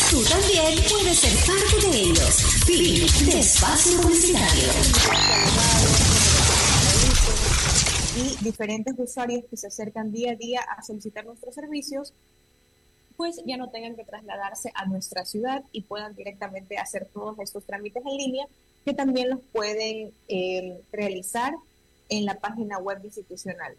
Tú también puedes ser parte de ellos. Fin de espacio publicitario. Y diferentes usuarios que se acercan día a día a solicitar nuestros servicios, pues ya no tengan que trasladarse a nuestra ciudad y puedan directamente hacer todos estos trámites en línea, que también los pueden realizar en la página web institucional.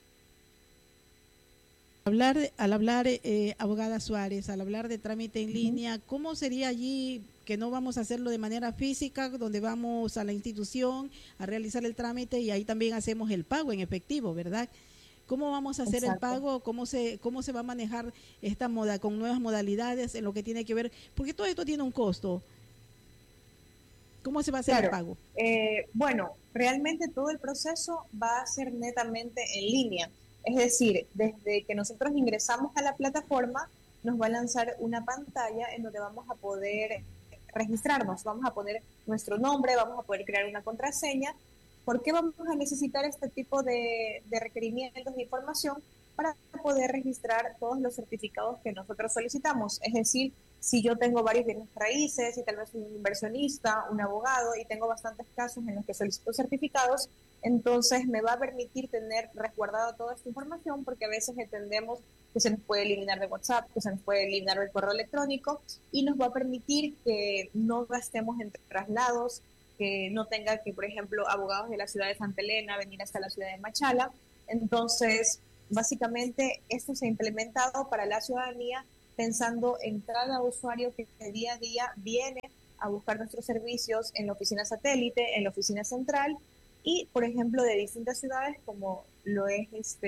Abogada Suárez, al hablar de trámite en línea, ¿cómo sería allí que no vamos a hacerlo de manera física, donde vamos a la institución a realizar el trámite y ahí también hacemos el pago en efectivo, ¿verdad? ¿Cómo vamos a hacer el pago? ¿Cómo se va a manejar esta moda con nuevas modalidades en lo que tiene que ver? Porque todo esto tiene un costo. ¿Cómo se va a hacer el pago? Bueno, realmente todo el proceso va a ser netamente en línea. Es decir, desde que nosotros ingresamos a la plataforma, nos va a lanzar una pantalla en donde vamos a poder registrarnos, vamos a poner nuestro nombre, vamos a poder crear una contraseña. ¿Por qué vamos a necesitar este tipo de requerimientos de información? Para poder registrar todos los certificados que nosotros solicitamos. Es decir, si yo tengo varios bienes raíces y tal vez soy un inversionista, un abogado y tengo bastantes casos en los que solicito certificados, entonces me va a permitir tener resguardada toda esta información, porque a veces entendemos que se nos puede eliminar de WhatsApp, que se nos puede eliminar del correo electrónico, y nos va a permitir que no gastemos en traslados, que no tenga que, por ejemplo, abogados de la ciudad de Santa Elena venir hasta la ciudad de Machala. Entonces, básicamente esto se ha implementado para la ciudadanía pensando en cada usuario que día a día viene a buscar nuestros servicios en la oficina satélite, en la oficina central, y, por ejemplo, de distintas ciudades como lo es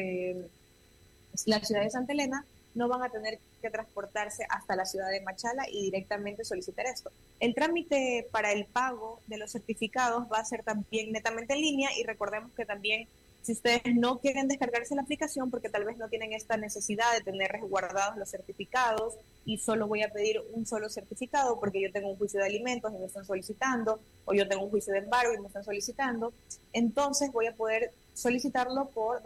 la ciudad de Santa Elena, no van a tener que transportarse hasta la ciudad de Machala y directamente solicitar esto. El trámite para el pago de los certificados va a ser también netamente en línea, y recordemos que también, si ustedes no quieren descargarse la aplicación porque tal vez no tienen esta necesidad de tener resguardados los certificados y solo voy a pedir un solo certificado porque yo tengo un juicio de alimentos y me están solicitando, o yo tengo un juicio de embargo y me están solicitando, entonces voy a poder solicitarlo por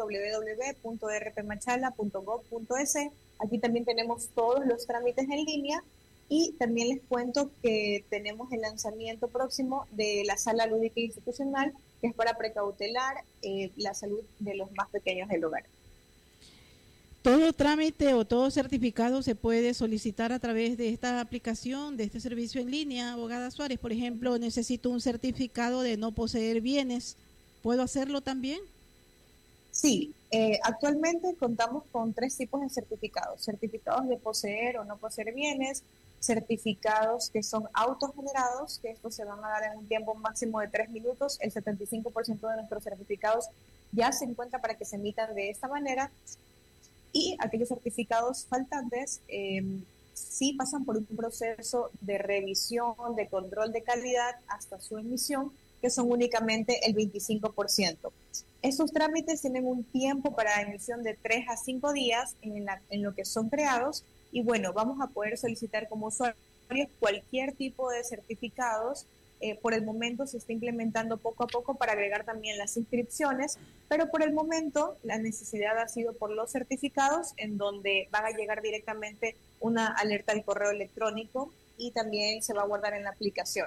www.rpmachala.gov.es. Aquí también tenemos todos los trámites en línea, y también les cuento que tenemos el lanzamiento próximo de la sala lúdica institucional, que es para precautelar la salud de los más pequeños del hogar. ¿Todo trámite o todo certificado se puede solicitar a través de esta aplicación, de este servicio en línea, abogada Suárez? Por ejemplo, necesito un certificado de no poseer bienes. ¿Puedo hacerlo también? Sí, actualmente contamos con 3 tipos de certificados: certificados de poseer o no poseer bienes, certificados que son autogenerados, que estos se van a dar en un tiempo máximo de 3 minutos. El 75% de nuestros certificados ya se encuentra para que se emitan de esta manera, y aquellos certificados faltantes sí pasan por un proceso de revisión, de control de calidad hasta su emisión, que son únicamente el 25%. Estos trámites tienen un tiempo para emisión de 3 a 5 días en lo que son creados, y bueno, vamos a poder solicitar como usuarios cualquier tipo de certificados. Por el momento se está implementando poco a poco para agregar también las inscripciones, pero por el momento la necesidad ha sido por los certificados, en donde van a llegar directamente una alerta al correo electrónico y también se va a guardar en la aplicación.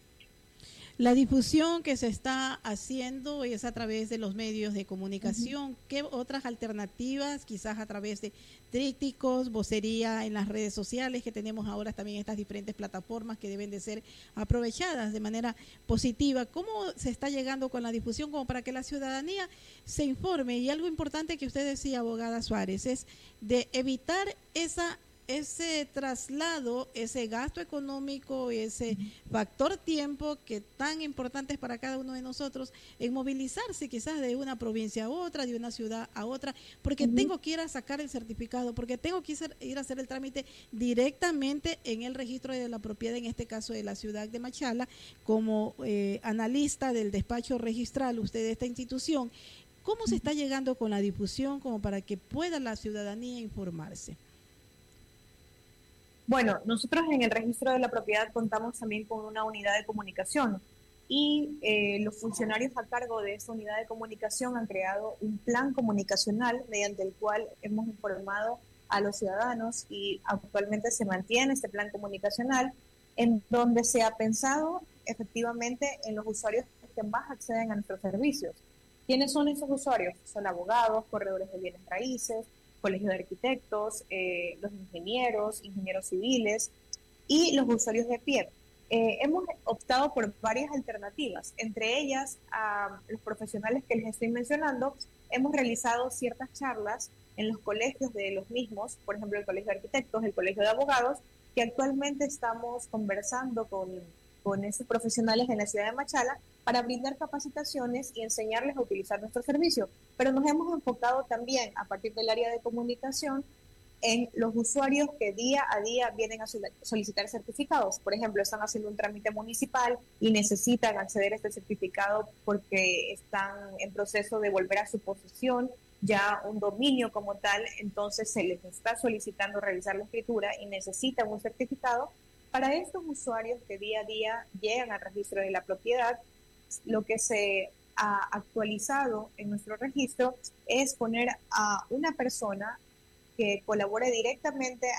La difusión que se está haciendo es a través de los medios de comunicación. ¿Qué otras alternativas, quizás a través de trípticos, vocería en las redes sociales, que tenemos ahora también estas diferentes plataformas que deben de ser aprovechadas de manera positiva? ¿Cómo se está llegando con la difusión como para que la ciudadanía se informe? Y algo importante que usted decía, abogada Suárez, es de evitar ese traslado, ese gasto económico, ese factor tiempo que tan importante es para cada uno de nosotros en movilizarse quizás de una provincia a otra, de una ciudad a otra, porque tengo que ir a sacar el certificado, porque tengo que ir a hacer el trámite directamente en el registro de la propiedad, en este caso de la ciudad de Machala, como analista del despacho registral, usted de esta institución. ¿Cómo se está llegando con la difusión como para que pueda la ciudadanía informarse? Bueno, nosotros en el registro de la propiedad contamos también con una unidad de comunicación, y los funcionarios a cargo de esta unidad de comunicación han creado un plan comunicacional mediante el cual hemos informado a los ciudadanos y actualmente se mantiene este plan comunicacional en donde se ha pensado efectivamente en los usuarios que más acceden a nuestros servicios. ¿Quiénes son esos usuarios? Son abogados, corredores de bienes raíces, colegios de arquitectos, los ingenieros civiles y los usuarios de pie. Hemos optado por varias alternativas, entre ellas a los profesionales que les estoy mencionando. Hemos realizado ciertas charlas en los colegios de los mismos, por ejemplo el Colegio de Arquitectos, el Colegio de Abogados, que actualmente estamos conversando con esos profesionales en la ciudad de Machala para brindar capacitaciones y enseñarles a utilizar nuestro servicio. Pero nos hemos enfocado también a partir del área de comunicación en los usuarios que día a día vienen a solicitar certificados. Por ejemplo, están haciendo un trámite municipal y necesitan acceder a este certificado porque están en proceso de volver a su posesión ya un dominio como tal, entonces se les está solicitando realizar la escritura y necesitan un certificado. Para estos usuarios que día a día llegan al registro de la propiedad, lo que se ha actualizado en nuestro registro es poner a una persona que colabore directamente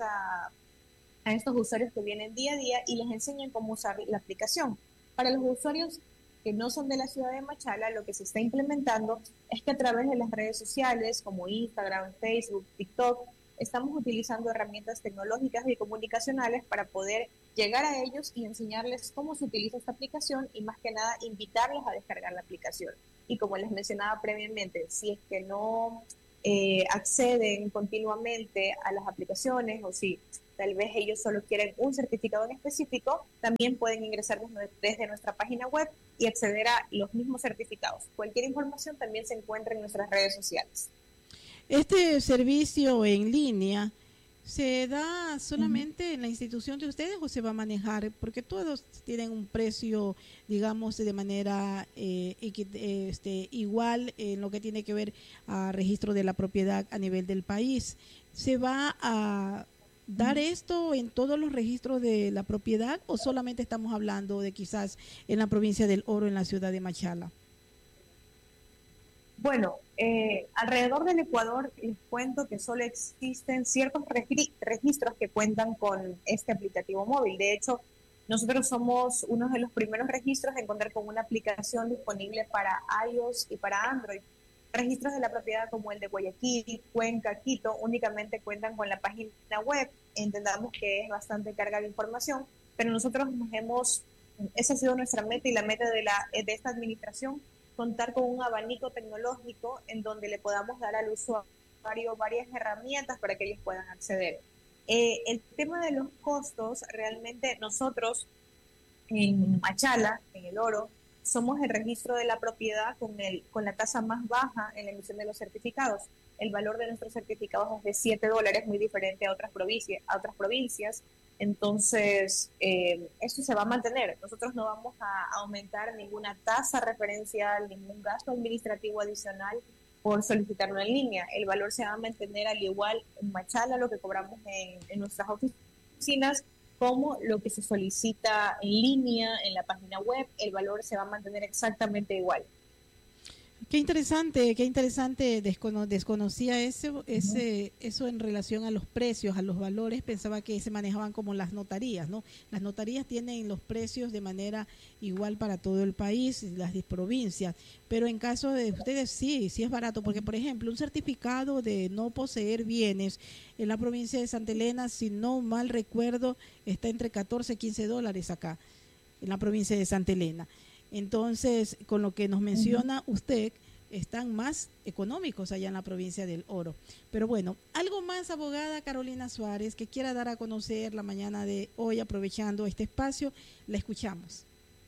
a estos usuarios que vienen día a día y les enseñen cómo usar la aplicación. Para los usuarios que no son de la ciudad de Machala, lo que se está implementando es que a través de las redes sociales como Instagram, Facebook, TikTok, estamos utilizando herramientas tecnológicas y comunicacionales para poder llegar a ellos y enseñarles cómo se utiliza esta aplicación y más que nada invitarlos a descargar la aplicación. Y como les mencionaba previamente, si es que no acceden continuamente a las aplicaciones o si tal vez ellos solo quieren un certificado en específico, también pueden ingresar desde nuestra página web y acceder a los mismos certificados. Cualquier información también se encuentra en nuestras redes sociales. ¿Este servicio en línea se da solamente en la institución de ustedes o se va a manejar? Porque todos tienen un precio, digamos, de manera igual en lo que tiene que ver a registro de la propiedad a nivel del país. ¿Se va a dar esto en todos los registros de la propiedad o solamente estamos hablando de quizás en la provincia del Oro, en la ciudad de Machala? Bueno, alrededor del Ecuador les cuento que solo existen ciertos registros que cuentan con este aplicativo móvil. De hecho, nosotros somos uno de los primeros registros en contar con una aplicación disponible para iOS y para Android. Registros de la propiedad como el de Guayaquil, Cuenca, Quito, únicamente cuentan con la página web. Entendamos que es bastante carga de información, pero nosotros esa ha sido nuestra meta y la meta de esta administración, contar con un abanico tecnológico en donde le podamos dar al usuario varias herramientas para que ellos puedan acceder. El tema de los costos, realmente nosotros en Machala, en el Oro, somos el registro de la propiedad con la tasa más baja en la emisión de los certificados. El valor de nuestros certificados es de $7, muy diferente a otras provincias. Entonces, eso se va a mantener. Nosotros no vamos a aumentar ninguna tasa referencial, ningún gasto administrativo adicional por solicitarlo en línea. El valor se va a mantener al igual en Machala, lo que cobramos en nuestras oficinas, como lo que se solicita en línea en la página web. El valor se va a mantener exactamente igual. Qué interesante, desconocía eso en relación a los precios, a los valores, pensaba que se manejaban como las notarías, ¿no? Las notarías tienen los precios de manera igual para todo el país, las provincias, pero en caso de ustedes sí es barato, porque por ejemplo, un certificado de no poseer bienes en la provincia de Santa Elena, si no mal recuerdo, está entre $14 y $15 acá, en la provincia de Santa Elena. Entonces, con lo que nos menciona usted, están más económicos allá en la provincia del Oro. Pero bueno, algo más, abogada Carolina Suárez, que quiera dar a conocer la mañana de hoy, aprovechando este espacio, la escuchamos.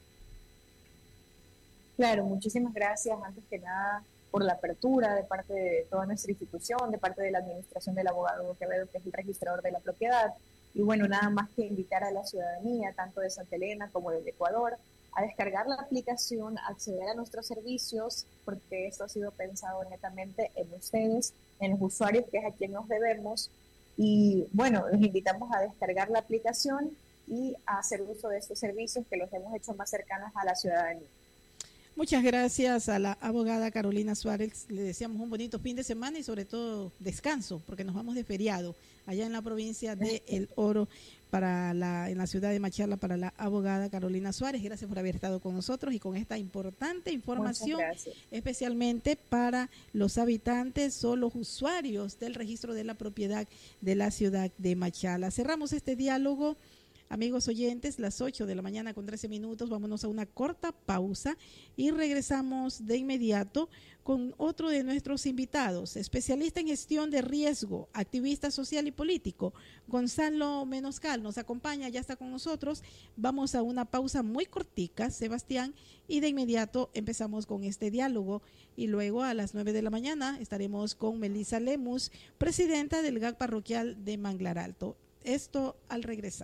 Claro, muchísimas gracias, antes que nada, por la apertura de parte de toda nuestra institución, de parte de la administración del abogado Quevedo, que es el registrador de la propiedad. Y bueno, nada más que invitar a la ciudadanía, tanto de Santa Elena como del Ecuador, a descargar la aplicación, acceder a nuestros servicios, porque esto ha sido pensado netamente en ustedes, en los usuarios, que es a quien nos debemos. Y bueno, los invitamos a descargar la aplicación y a hacer uso de estos servicios que los hemos hecho más cercanos a la ciudadanía. Muchas gracias a la abogada Carolina Suárez. Le deseamos un bonito fin de semana y sobre todo descanso, porque nos vamos de feriado allá en la provincia de El Oro en la ciudad de Machala para la abogada Carolina Suárez. Gracias por haber estado con nosotros y con esta importante información, especialmente para los habitantes o los usuarios del registro de la propiedad de la ciudad de Machala. Cerramos este diálogo. Amigos oyentes, las 8 de la mañana con 13 minutos, vámonos a una corta pausa y regresamos de inmediato con otro de nuestros invitados, especialista en gestión de riesgo, activista social y político, Gonzalo Menoscal, nos acompaña, ya está con nosotros. Vamos a una pausa muy cortica, Sebastián, y de inmediato empezamos con este diálogo y luego a las 9 de la mañana estaremos con Melissa Lemus, presidenta del GAC parroquial de Manglar Alto. Esto al regresar.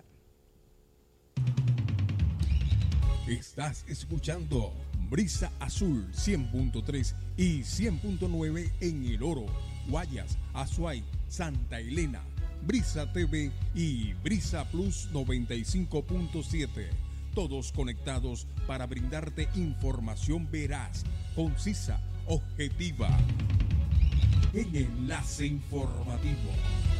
Estás escuchando Brisa Azul 100.3 y 100.9 en El Oro, Guayas, Azuay, Santa Elena, Brisa TV y Brisa Plus 95.7. Todos conectados para brindarte información veraz, concisa, objetiva. En Enlace Informativo.